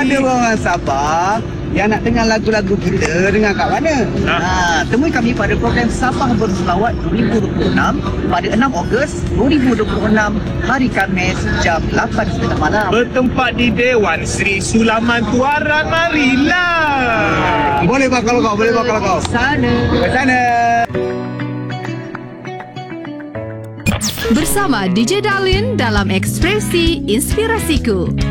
Kepada orang Sabah yang nak dengar lagu-lagu kita, dengar kat mana? Temui kami pada program Sabah Berselawat 2026 pada 6 Ogos 2026 hari Khamis jam 8.30 malam. Bertempat di Dewan Sri Sulaman Tuaran. Marilah. Boleh bakal kau, boleh bakal kau. Sana. Ke sana. Bersama DJ Darlin dalam Ekspresi Inspirasiku.